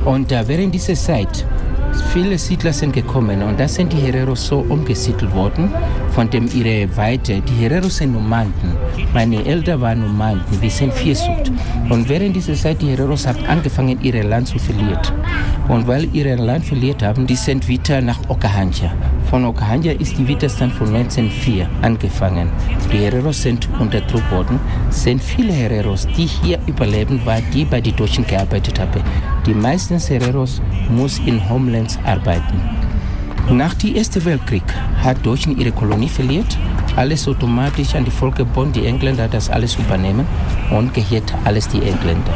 Und während dieser Zeit viele Siedler sind gekommen und da sind die Hereros so umgesiedelt worden von ihrer Weite. Die Hereros sind Nomanden. Meine Eltern waren Nomanden. Wir sind Viehzucht. Und während dieser Zeit die Hereros haben angefangen, ihr Land zu verlieren. Und weil ihr Land verliert haben, die sind wieder nach Okahandja. Von Okahandja ist die Widerstand von 1904 angefangen. Die Hereros sind unterdrückt worden. Es sind viele Hereros, die hier überleben waren, die bei den Deutschen gearbeitet haben. Die meisten Hereros muss in Homelands arbeiten. Nach dem Ersten Weltkrieg hat Deutschland ihre Kolonie verliert. Alles automatisch an die Völkerbund, die Engländer das alles übernehmen und gehört alles die Engländer.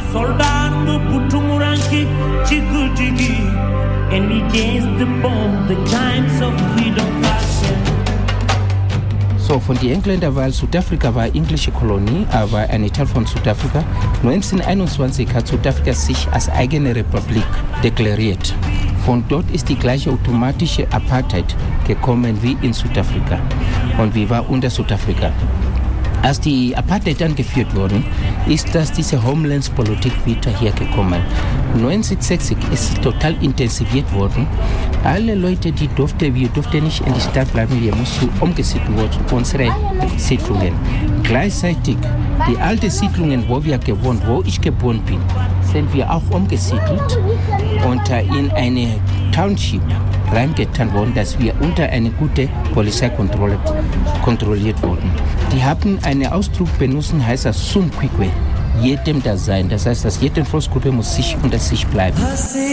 So, von den Engländern, weil Südafrika war englische Kolonie, aber ein Teil von Südafrika. 1921 hat Südafrika sich als eigene Republik deklariert. Von dort ist die gleiche automatische Apartheid gekommen wie in Südafrika. Und wir waren unter Südafrika. Als die Apartheid angeführt wurde, ist diese Homelands-Politik wieder hier gekommen. 1960 ist es total intensiviert worden. Alle Leute, wir durften nicht in die Stadt bleiben, wir mussten umgesiedelt werden, unsere Siedlungen. Gleichzeitig, die alten Siedlungen, wo wir gewohnt, wo ich geboren bin, sind wir auch umgesiedelt und in eine Township reingetan worden, dass wir unter eine gute Polizeikontrolle kontrolliert wurden. Die haben einen Ausdruck benutzen, heißt das Sumkwikwe, jedem das sein. Das heißt, dass jede Volksgruppe muss sich unter sich bleiben.